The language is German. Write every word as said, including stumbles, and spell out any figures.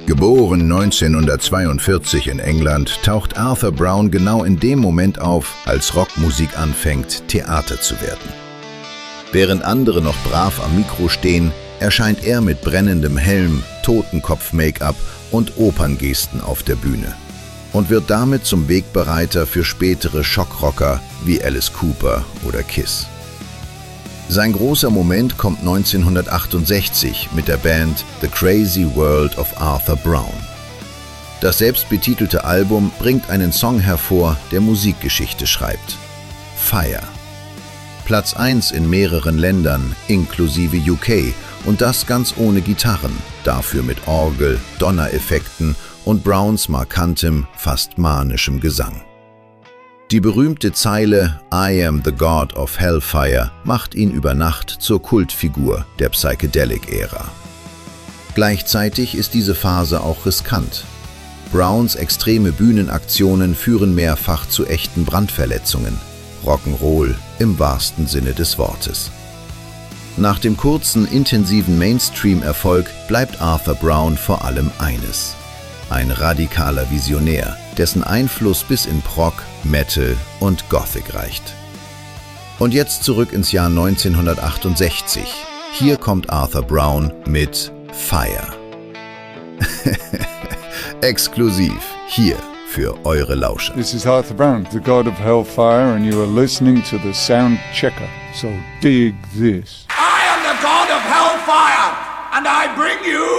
Geboren neunzehnhundertzweiundvierzig in England, taucht Arthur Brown genau in dem Moment auf, als Rockmusik anfängt, Theater zu werden. Während andere noch brav am Mikro stehen, erscheint er mit brennendem Helm, Totenkopf-Make-up und Operngesten auf der Bühne und wird damit zum Wegbereiter für spätere Schockrocker wie Alice Cooper oder Kiss. Sein großer Moment kommt neunzehnhundertachtundsechzig mit der Band The Crazy World of Arthur Brown. Das selbstbetitelte Album bringt einen Song hervor, der Musikgeschichte schreibt: Fire. Platz eins in mehreren Ländern, inklusive U K, und das ganz ohne Gitarren, dafür mit Orgel, Donnereffekten und Browns markantem, fast manischem Gesang. Die berühmte Zeile "I am the God of Hellfire" macht ihn über Nacht zur Kultfigur der Psychedelic-Ära. Gleichzeitig ist diese Phase auch riskant. Browns extreme Bühnenaktionen führen mehrfach zu echten Brandverletzungen. Rock'n'Roll im wahrsten Sinne des Wortes. Nach dem kurzen, intensiven Mainstream-Erfolg bleibt Arthur Brown vor allem eines: ein radikaler Visionär, dessen Einfluss bis in Prog, Metal und Gothic reicht. Und jetzt zurück ins Jahr neunzehnhundertachtundsechzig. Hier kommt Arthur Brown mit Fire. Exklusiv hier für eure Lauscher. This is Arthur Brown, the God of Hellfire, and you are listening to the Sound Checker. So dig this. I am the God of Hellfire, and I bring you